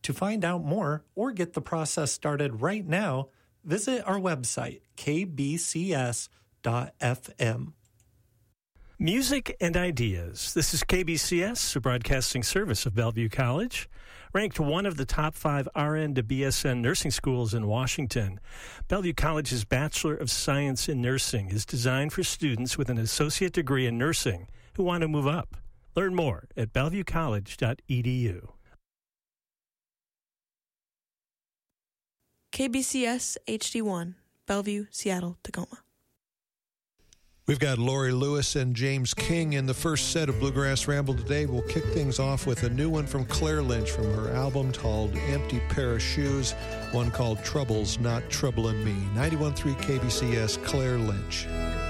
To find out more or get the process started right now, visit our website, kbcs.fm. Music and ideas. This is KBCS, a broadcasting service of Bellevue College. Ranked one of the top 5 RN to BSN nursing schools in Washington, Bellevue College's Bachelor of Science in Nursing is designed for students with an associate degree in nursing who want to move up. Learn more at bellevuecollege.edu. KBCS HD1, Bellevue, Seattle, Tacoma. We've got Lori Lewis and James King in the first set of Bluegrass Ramble today. We'll kick things off with a new one from Claire Lynch from her album called Empty Pair of Shoes, one called Troubles Not Troubling Me. 91.3 KBCS, Claire Lynch.